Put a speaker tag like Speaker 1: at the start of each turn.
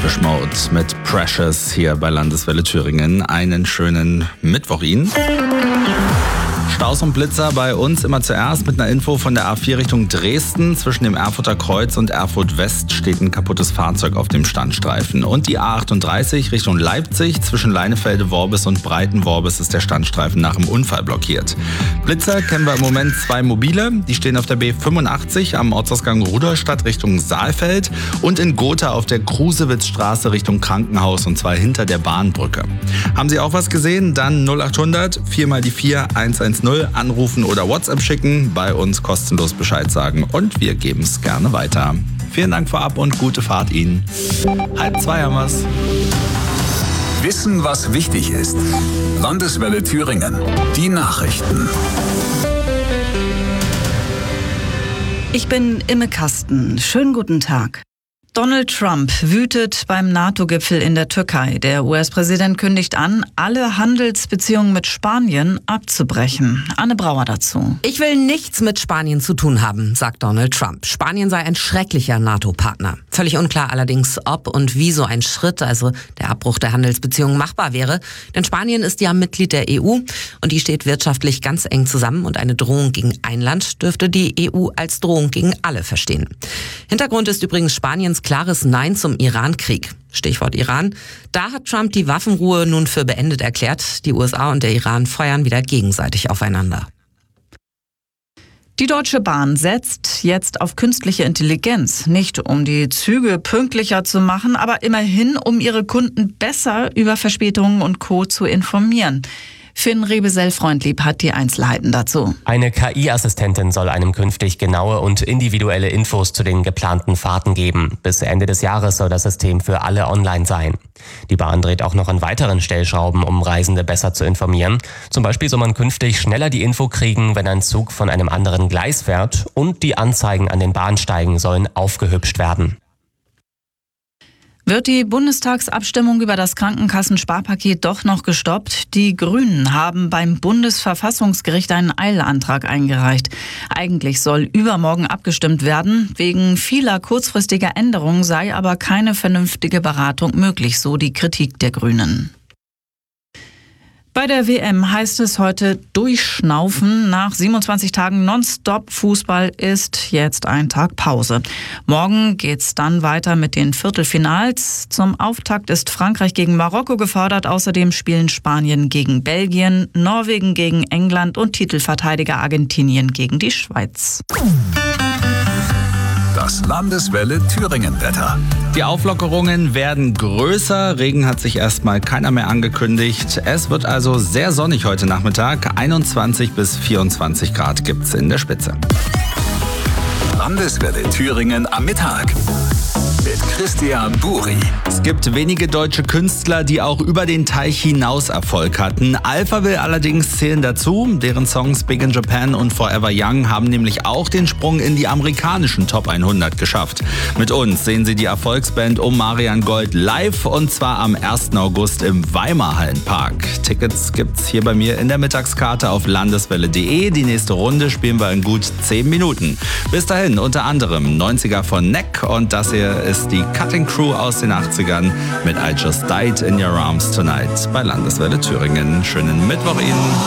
Speaker 1: Depeche Mode mit Precious hier bei Landeswelle Thüringen. Einen schönen Mittwoch Ihnen. Staus und Blitzer bei uns immer zuerst mit einer Info von der A4 Richtung Dresden. Zwischen dem Erfurter Kreuz und Erfurt West steht ein kaputtes Fahrzeug auf dem Standstreifen. Und die A38 Richtung Leipzig. Zwischen Leinefelde-Worbis und Breiten-Worbis ist der Standstreifen nach dem Unfall blockiert. Blitzer kennen wir im Moment 2 mobile. Die stehen auf der B85 am Ortsausgang Rudolstadt Richtung Saalfeld und in Gotha auf der Krusewitzstraße Richtung Krankenhaus, und zwar hinter der Bahnbrücke. Haben Sie auch was gesehen? Dann 0800 4x4 110 anrufen oder WhatsApp schicken, bei uns kostenlos Bescheid sagen und wir geben es gerne weiter. Vielen Dank vorab und gute Fahrt Ihnen. 1:30 haben wir's.
Speaker 2: Wissen, was wichtig ist. Landeswelle Thüringen. Die Nachrichten.
Speaker 3: Ich bin Imme Kasten. Schönen guten Tag. Donald Trump wütet beim NATO-Gipfel in der Türkei. Der US-Präsident kündigt an, alle Handelsbeziehungen mit Spanien abzubrechen. Anne Brauer dazu.
Speaker 4: Ich will nichts mit Spanien zu tun haben, sagt Donald Trump. Spanien sei ein schrecklicher NATO-Partner. Völlig unklar allerdings, ob und wie so ein Schritt, also der Abbruch der Handelsbeziehungen, machbar wäre. Denn Spanien ist ja Mitglied der EU und die steht wirtschaftlich ganz eng zusammen. Und eine Drohung gegen ein Land dürfte die EU als Drohung gegen alle verstehen. Hintergrund ist übrigens Spaniens klares Nein zum Iran-Krieg. Stichwort Iran. Da hat Trump die Waffenruhe nun für beendet erklärt. Die USA und der Iran feuern wieder gegenseitig aufeinander.
Speaker 3: Die Deutsche Bahn setzt jetzt auf künstliche Intelligenz. Nicht um die Züge pünktlicher zu machen, aber immerhin, um ihre Kunden besser über Verspätungen und Co. zu informieren. Finn Rebesell-Freundlieb hat die Einzelheiten dazu.
Speaker 5: Eine KI-Assistentin soll einem künftig genaue und individuelle Infos zu den geplanten Fahrten geben. Bis Ende des Jahres soll das System für alle online sein. Die Bahn dreht auch noch an weiteren Stellschrauben, um Reisende besser zu informieren. Zum Beispiel soll man künftig schneller die Info kriegen, wenn ein Zug von einem anderen Gleis fährt, und die Anzeigen an den Bahnsteigen sollen aufgehübscht werden.
Speaker 3: Wird die Bundestagsabstimmung über das Krankenkassensparpaket doch noch gestoppt? Die Grünen haben beim Bundesverfassungsgericht einen Eilantrag eingereicht. Eigentlich soll übermorgen abgestimmt werden. Wegen vieler kurzfristiger Änderungen sei aber keine vernünftige Beratung möglich, so die Kritik der Grünen. Bei der WM heißt es heute durchschnaufen. Nach 27 Tagen Nonstop-Fußball ist jetzt ein Tag Pause. Morgen geht's dann weiter mit den Viertelfinals. Zum Auftakt ist Frankreich gegen Marokko gefordert. Außerdem spielen Spanien gegen Belgien, Norwegen gegen England und Titelverteidiger Argentinien gegen die Schweiz.
Speaker 2: Das Landeswelle Thüringen-Wetter.
Speaker 1: Die Auflockerungen werden größer. Regen hat sich erstmal keiner mehr angekündigt. Es wird also sehr sonnig heute Nachmittag. 21 bis 24 Grad gibt's in der Spitze.
Speaker 2: Landeswelle Thüringen am Mittag. Mit Christian Buri.
Speaker 1: Es gibt wenige deutsche Künstler, die auch über den Teich hinaus Erfolg hatten. Alphaville allerdings zählen dazu. Deren Songs Big in Japan und Forever Young haben nämlich auch den Sprung in die amerikanischen Top 100 geschafft. Mit uns sehen Sie die Erfolgsband um Marian Gold live, und zwar am 1. August im Weimar Hallenpark. Tickets gibt's hier bei mir in der Mittagskarte auf landeswelle.de. Die nächste Runde spielen wir in gut 10 Minuten. Bis dahin unter anderem 90er von Neck, und das hier ist die Cutting Crew aus den 80ern mit I Just Died in Your Arms Tonight bei Landeswelle Thüringen. Schönen Mittwoch Ihnen.